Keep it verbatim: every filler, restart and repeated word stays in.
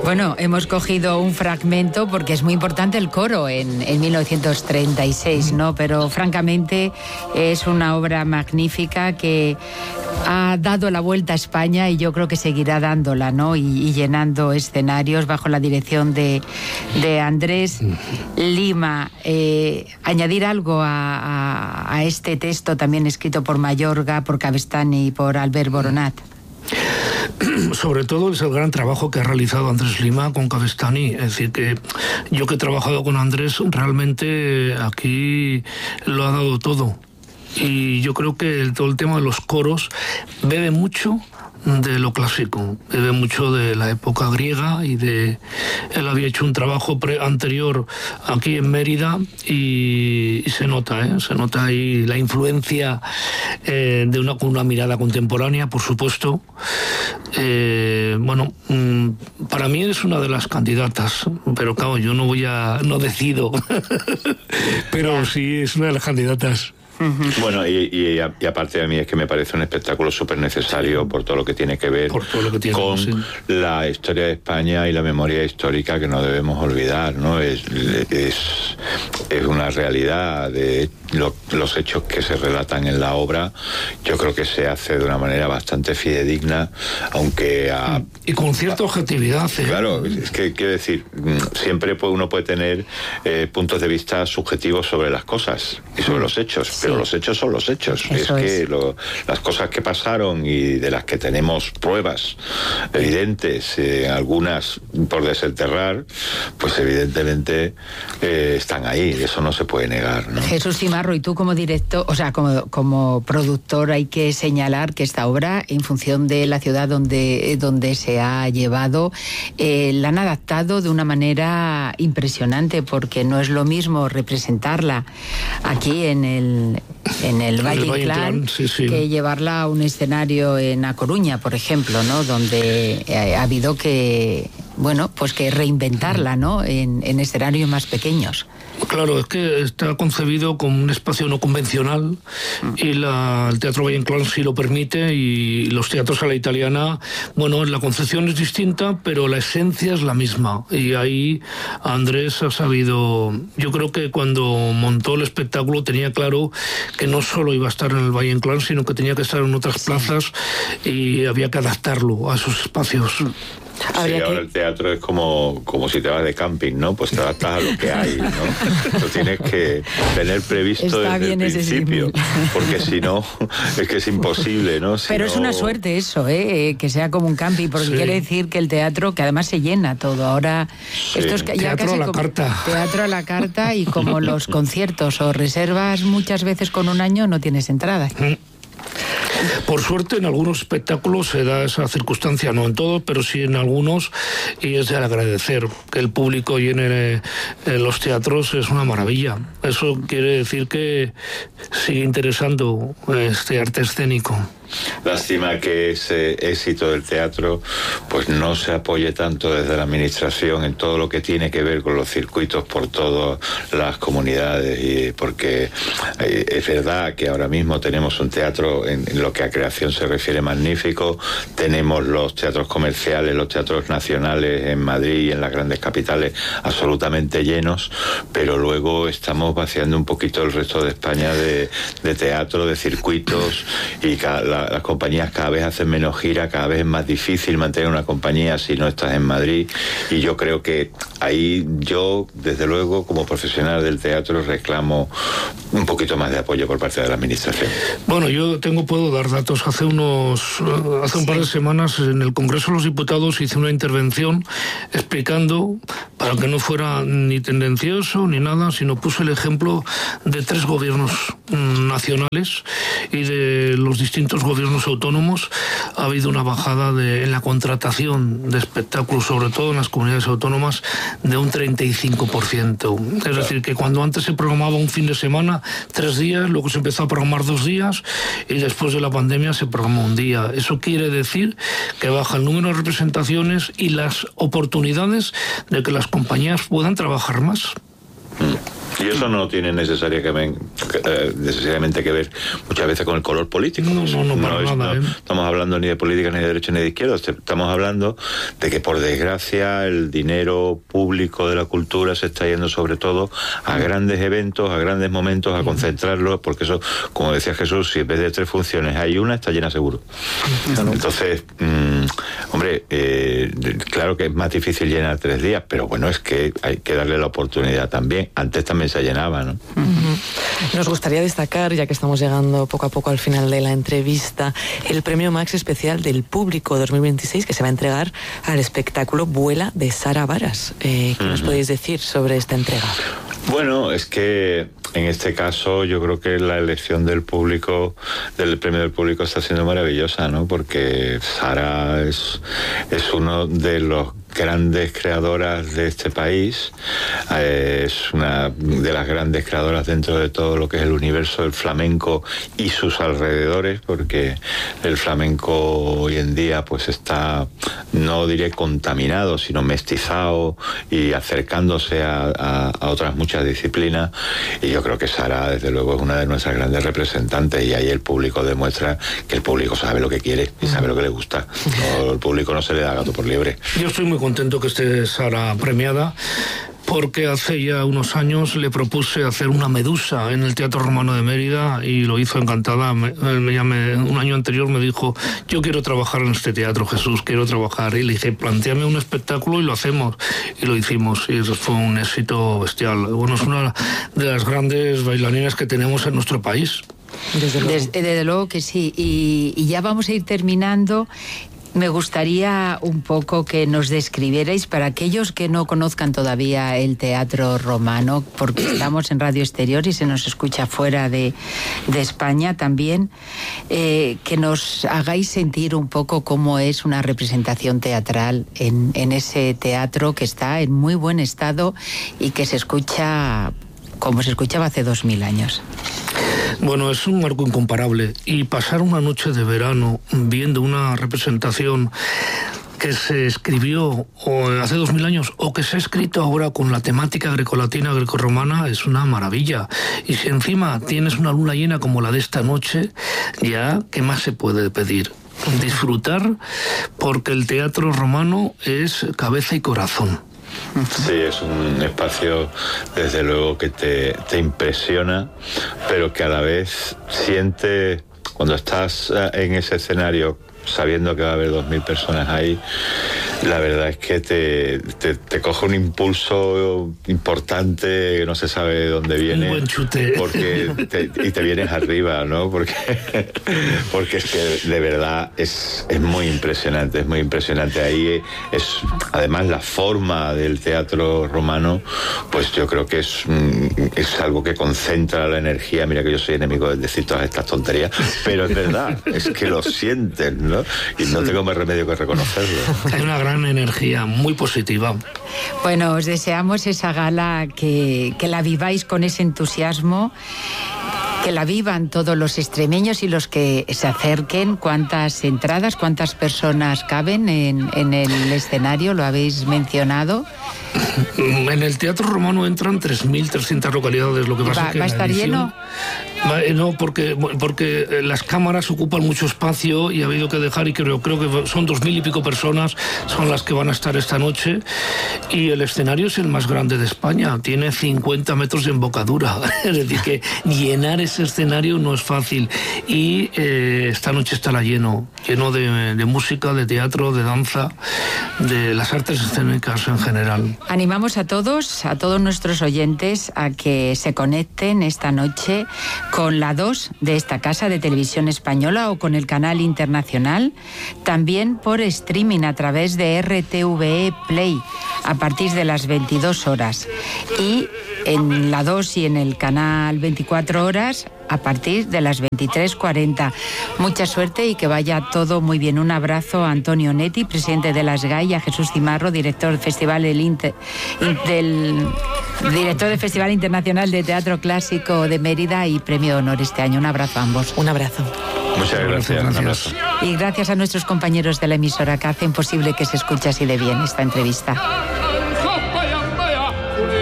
Bueno, hemos cogido un fragmento porque es muy importante el coro en, en mil novecientos treinta y seis, ¿no? Pero francamente es una obra magnífica que ha dado la vuelta a España y yo creo que seguirá dándola, ¿no? Y, y llenando escenarios bajo la dirección de, de Andrés Lima. Eh, añadir algo a, a, a este texto también escrito por Mayorga, por Cavestany y por Albert Boronat. Sobre todo es el gran trabajo que ha realizado Andrés Lima con Cavestany. Es decir, que yo que he trabajado con Andrés, realmente aquí lo ha dado todo. Y yo creo que todo el tema de los coros bebe mucho de lo clásico, bebe mucho de la época griega y de... Él había hecho un trabajo pre anterior aquí en Mérida y, y se nota, ¿eh? Se nota ahí la influencia eh, de una, una mirada contemporánea, por supuesto. Eh, bueno, mmm, para mí es una de las candidatas, pero claro, yo no voy a... no decido, pero sí es una de las candidatas. Bueno, y, y, y aparte de mí es que me parece un espectáculo súper necesario por todo lo que tiene que ver que tiene, con sí. la historia de España y la memoria histórica que no debemos olvidar, ¿no? Es, es, es una realidad de lo, los hechos que se relatan en la obra. Yo creo que se hace de una manera bastante fidedigna, aunque a, y con cierta objetividad, ¿eh? Claro, es que quiero decir, siempre uno puede tener eh, puntos de vista subjetivos sobre las cosas y sobre los hechos, sí. Pero los hechos son los hechos. Eso es que es. Lo, las cosas que pasaron y de las que tenemos pruebas evidentes, eh, algunas por desenterrar, pues evidentemente eh, están ahí, eso no se puede negar, ¿no? Jesús Cimarro, y tú como director, o sea, como, como productor, hay que señalar que esta obra, en función de la ciudad donde, donde se ha llevado, eh, la han adaptado de una manera impresionante, porque no es lo mismo representarla aquí en el en el Valle Inclán, sí, sí. que llevarla a un escenario en A Coruña, por ejemplo, ¿no? Donde ha habido que, bueno, pues que reinventarla, ¿no? En, en escenarios más pequeños. Claro, es que está concebido como un espacio no convencional y la, el Teatro Valle Inclán sí lo permite, y los teatros a la italiana, bueno, la concepción es distinta, pero la esencia es la misma. Y ahí Andrés ha sabido, yo creo que cuando montó el espectáculo tenía claro que no solo iba a estar en el Valle Inclán, sino que tenía que estar en otras plazas y había que adaptarlo a esos espacios. Sí, ahora el teatro es como, como si te vas de camping, ¿no? Pues te adaptas a lo que hay, ¿no? Tú tienes que tener previsto Está desde el principio, porque si no, es que es imposible, ¿no? Si Pero no... es una suerte eso, ¿eh? Que sea como un camping, porque sí. Quiere decir que el teatro, que además se llena todo, ahora... Sí. Esto es ya teatro casi a la como carta. Teatro a la carta, y como los conciertos, o reservas muchas veces con un año, no tienes entradas. Mm. Por suerte en algunos espectáculos se da esa circunstancia, no en todos, pero sí en algunos, y es de agradecer que el público llene eh, los teatros, es una maravilla. Eso quiere decir que sigue interesando este arte escénico. Lástima que ese éxito del teatro pues no se apoye tanto desde la administración en todo lo que tiene que ver con los circuitos por todas las comunidades, y porque eh, es verdad que ahora mismo tenemos un teatro en, en lo que a creación se refiere magnífico, tenemos los teatros comerciales, los teatros nacionales en Madrid y en las grandes capitales absolutamente llenos, pero luego estamos vaciando un poquito el resto de España de, de teatro, de circuitos, y cada, la, las compañías cada vez hacen menos gira, cada vez es más difícil mantener una compañía si no estás en Madrid, y yo creo que ahí yo, desde luego, como profesional del teatro, reclamo un poquito más de apoyo por parte de la administración. Bueno, yo tengo, puedo dar datos. Hace unos, hace un par de semanas en el Congreso de los Diputados hice una intervención explicando, para que no fuera ni tendencioso ni nada, sino puse el ejemplo de tres gobiernos nacionales y de los distintos gobiernos autónomos. Ha habido una bajada de, en la contratación de espectáculos, sobre todo en las comunidades autónomas, de un treinta y cinco por ciento. Es decir, que cuando antes se programaba un fin de semana, tres días, luego se empezó a programar dos días, y después de la pandemia se programó un día. Eso quiere decir que baja el número de representaciones y las oportunidades de que las compañías puedan trabajar más. Y eso no tiene necesariamente, eh, necesariamente que ver muchas veces con el color político. No, no, no, no, es, nada, no ¿eh? estamos hablando ni de política, ni de derecha, ni de izquierda. Estamos hablando de que, por desgracia, el dinero público de la cultura se está yendo sobre todo a grandes eventos, a grandes momentos, a concentrarlo, porque eso, como decía Jesús, si en vez de tres funciones hay una, está llena seguro. Entonces, mmm, hombre, eh, claro que es más difícil llenar tres días, pero bueno, es que hay que darle la oportunidad también. Antes también se llenaba, ¿no? Uh-huh. Nos gustaría destacar, ya que estamos llegando poco a poco al final de la entrevista, el premio Max especial del público dos mil veintiséis, que se va a entregar al espectáculo Vuela de Sara Varas. Eh, ¿Qué uh-huh. nos podéis decir sobre esta entrega? Bueno, es que en este caso yo creo que la elección del público, del premio del público, está siendo maravillosa, ¿no? Porque Sara es, es uno de los grandes creadoras de este país, eh, es una de las grandes creadoras dentro de todo lo que es el universo del flamenco y sus alrededores, porque el flamenco hoy en día pues está, no diré contaminado, sino mestizado y acercándose a, a, a otras muchas disciplinas, y yo creo que Sara desde luego es una de nuestras grandes representantes, y ahí el público demuestra que el público sabe lo que quiere y sabe lo que le gusta. No, el público no se le da gato por liebre. Yo estoy muy contento que esté Sara premiada, porque hace ya unos años le propuse hacer una Medusa en el Teatro Romano de Mérida y lo hizo encantada. Me, me, me, un año anterior me dijo: yo quiero trabajar en este teatro, Jesús, quiero trabajar. Y le dije: plantéame un espectáculo y lo hacemos. Y lo hicimos, y eso fue un éxito bestial. Bueno, es una de las grandes bailarinas que tenemos en nuestro país. Desde luego, desde, desde luego que sí. Y, y ya vamos a ir terminando. Me gustaría un poco que nos describierais, para aquellos que no conozcan todavía el Teatro Romano, porque estamos en Radio Exterior y se nos escucha fuera de, de España también, eh, que nos hagáis sentir un poco cómo es una representación teatral en, en ese teatro que está en muy buen estado y que se escucha como se escuchaba hace dos mil años. Bueno, es un marco incomparable, y pasar una noche de verano viendo una representación que se escribió hace dos mil años o que se ha escrito ahora con la temática grecolatina, grecorromana, es una maravilla. Y si encima tienes una luna llena como la de esta noche, ya, ¿qué más se puede pedir? Disfrutar, porque el Teatro Romano es cabeza y corazón. Sí, es un espacio desde luego que te, te impresiona, pero que a la vez siente, cuando estás en ese escenario sabiendo que va a haber dos mil personas ahí, la verdad es que te, te, te coge un impulso importante que no se sabe de dónde viene. Un buen chute. Porque te, y te vienes arriba, ¿no? Porque, porque es que de verdad es, es muy impresionante, es muy impresionante. Ahí es, además, la forma del Teatro Romano, pues yo creo que es, es algo que concentra la energía. Mira que yo soy enemigo de decir todas estas tonterías, pero es verdad, es que lo sienten, ¿no? Y no tengo más remedio que reconocerlo. Hay una gran energía muy positiva. Bueno, os deseamos esa gala, que, que la viváis con ese entusiasmo, que la vivan todos los extremeños y los que se acerquen. ¿Cuántas entradas, cuántas personas caben en, en el escenario? ¿Lo habéis mencionado? En el Teatro Romano entran tres mil trescientas localidades. Lo que pasa ¿Va, es que ¿va a estar edición, lleno? Va, no, porque, porque las cámaras ocupan mucho espacio y ha habido que dejar, y creo, creo que son dos mil y pico personas son las que van a estar esta noche, y el escenario es el más grande de España, tiene cincuenta metros de embocadura. Es decir, que llenar ese escenario no es fácil, y eh, esta noche estará lleno, lleno de, de música, de teatro, de danza, de las artes escénicas en general. Animamos a todos, a todos nuestros oyentes, a que se conecten esta noche con la dos de esta casa de televisión española o con el canal internacional, también por streaming a través de R T V E Play a partir de las veintidós horas, y en la dos y en el canal veinticuatro horas a partir de las veintitrés cuarenta. Mucha suerte y que vaya todo muy bien. Un abrazo a Antonio Netti, presidente de la S G A I, y a Jesús Cimarro, director del Festival del, Inter, del director del Festival Internacional de Teatro Clásico de Mérida y premio de honor este año. Un abrazo a ambos. Un abrazo. Muchas gracias. gracias. Un abrazo. Y gracias a nuestros compañeros de la emisora que hacen posible que se escuche así de bien esta entrevista.